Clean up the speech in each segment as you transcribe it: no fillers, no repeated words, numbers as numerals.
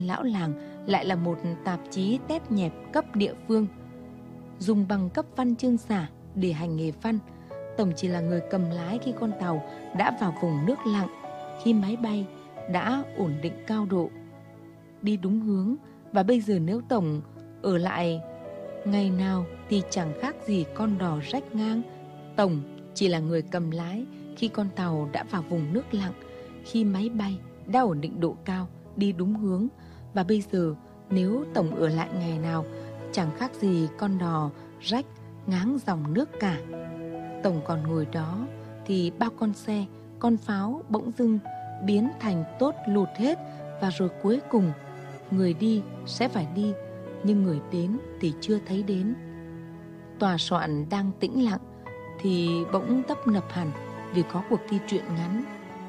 Lão làng lại là một tạp chí tép nhẹp cấp địa phương, dùng bằng cấp văn chương giả để hành nghề văn. Tổng chỉ là người cầm lái khi con tàu đã vào vùng nước lặng, khi máy bay đã ổn định cao độ, đi đúng hướng. Và bây giờ nếu Tổng ở lại ngày nào thì chẳng khác gì con đò rách ngang. Tổng chỉ là người cầm lái khi con tàu đã vào vùng nước lặng, khi máy bay đã ổn định độ cao, đi đúng hướng. Và bây giờ nếu Tổng ở lại ngày nào chẳng khác gì con đò rách ngáng dòng nước cả. Tổng còn ngồi đó thì bao con xe, con pháo bỗng dưng biến thành tốt lụt hết. Và rồi cuối cùng người đi sẽ phải đi, nhưng người đến thì chưa thấy đến. Tòa soạn đang tĩnh lặng thì bỗng tấp nập hẳn vì có cuộc thi truyện ngắn.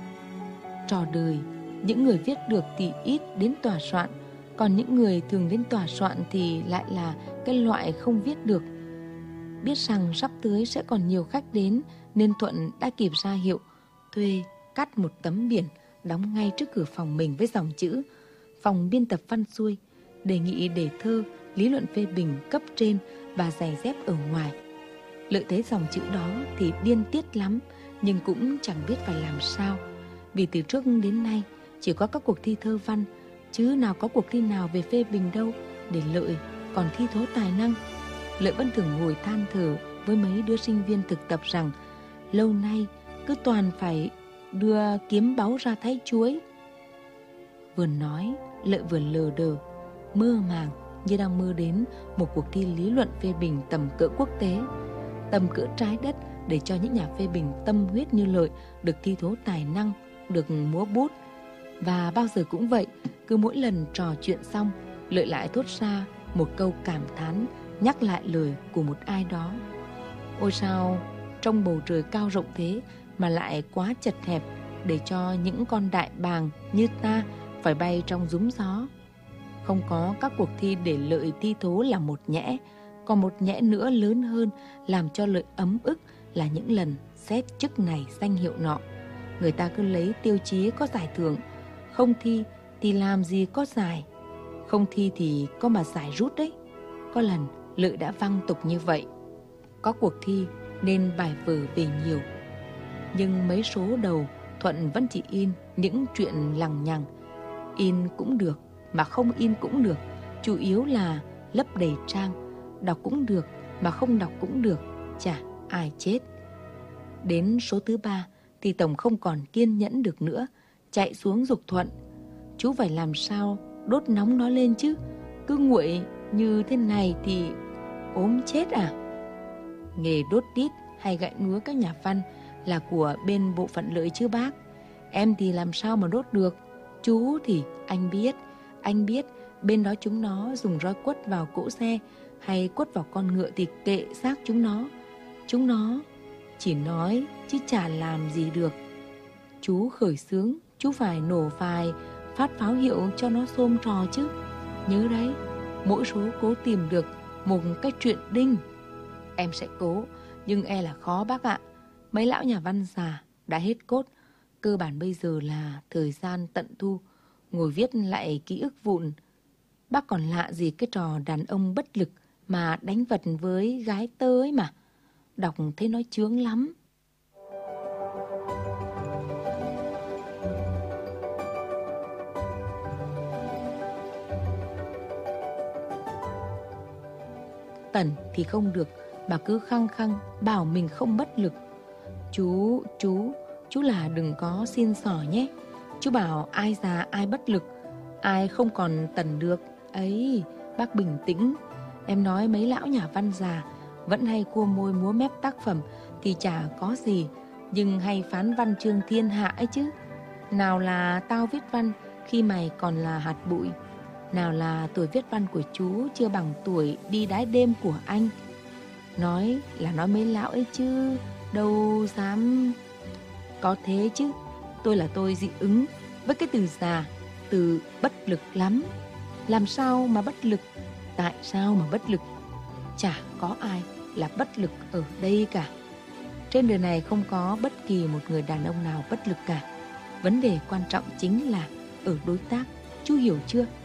Trò đời, những người viết được thì ít đến tòa soạn, còn những người thường đến tòa soạn thì lại là cái loại không viết được. Biết rằng sắp tới sẽ còn nhiều khách đến nên Thuận đã kịp ra hiệu thuê cắt một tấm biển đóng ngay trước cửa phòng mình với dòng chữ phòng biên tập văn xuôi, đề nghị đề thơ, lý luận phê bình cấp trên và giày dép ở ngoài. Lợi thấy dòng chữ đó thì điên tiết lắm, nhưng cũng chẳng biết phải làm sao. Vì từ trước đến nay chỉ có các cuộc thi thơ văn, chứ nào có cuộc thi nào về phê bình đâu. Để Lợi còn thi thố tài năng. Lợi vẫn thường ngồi than thở với mấy đứa sinh viên thực tập rằng lâu nay cứ toàn phải đưa kiếm báu ra thái chuối. Vừa nói, Lợi vừa lờ đờ, mơ màng như đang mơ đến một cuộc thi lý luận phê bình tầm cỡ quốc tế, tầm cỡ trái đất, để cho những nhà phê bình tâm huyết như Lợi được thi thố tài năng, được múa bút. Và bao giờ cũng vậy, cứ mỗi lần trò chuyện xong, Lợi lại thốt ra một câu cảm thán, nhắc lại lời của một ai đó. Ôi sao trong bầu trời cao rộng thế mà lại quá chật hẹp để cho những con đại bàng như ta phải bay trong rúm gió. Không có các cuộc thi để Lợi thi thố là một nhẽ, còn một nhẽ nữa lớn hơn làm cho Lợi ấm ức là những lần xét chức này danh hiệu nọ. Người ta cứ lấy tiêu chí có giải thưởng, không thi thì làm gì có giải, không thi thì có mà giải rút đấy. Có lần Lợi đã văng tục như vậy. Có cuộc thi nên bài vở về nhiều, nhưng mấy số đầu Thuận vẫn chỉ in những chuyện lằng nhằng. In cũng được mà không in cũng được, chủ yếu là lấp đầy trang. Đọc cũng được mà không đọc cũng được, chả ai chết. Đến số thứ 3 thì Tổng không còn kiên nhẫn được nữa, chạy xuống giục Thuận: chú phải làm sao đốt nóng nó lên chứ, cứ nguội như thế này thì ốm chết à. Nghề đốt đít hay gãi ngứa các nhà văn là của bên bộ phận Lợi chứ bác. Em thì làm sao mà đốt được. Chú thì anh biết bên đó chúng nó dùng roi quất vào cỗ xe hay quất vào con ngựa thì kệ xác chúng nó. Chúng nó chỉ nói chứ chả làm gì được. Chú khởi xướng, chú phải nổ vài phát pháo hiệu cho nó xôm trò chứ. Nhớ đấy, mỗi số cố tìm được một cái chuyện đinh. Em sẽ cố, nhưng e là khó bác ạ. Mấy lão nhà văn già đã hết cốt. Cơ bản bây giờ là thời gian tận thu, ngồi viết lại ký ức vụn. Bác còn lạ gì cái trò đàn ông bất lực mà đánh vật với gái tơ ấy mà. Đọc thấy nó chướng lắm. Tần thì không được, bà cứ khăng khăng bảo mình không bất lực. Chú là đừng có xin xỏ nhé. Chú bảo ai già ai bất lực, ai không còn Tần được. Ấy, bác bình tĩnh. Em nói mấy lão nhà văn già vẫn hay cua môi múa mép tác phẩm thì chả có gì, nhưng hay phán văn chương thiên hạ ấy chứ. Nào là tao viết văn khi mày còn là hạt bụi, nào là tuổi viết văn của chú chưa bằng tuổi đi đái đêm của anh. Nói là nói mấy lão ấy chứ đâu dám. Có thế chứ, tôi là tôi dị ứng với cái từ già, từ bất lực lắm. Làm sao mà bất lực? Tại sao mà bất lực? Chả có ai là bất lực ở đây cả. Trên đời này không có bất kỳ một người đàn ông nào bất lực cả. Vấn đề quan trọng chính là ở đối tác. Chú hiểu chưa?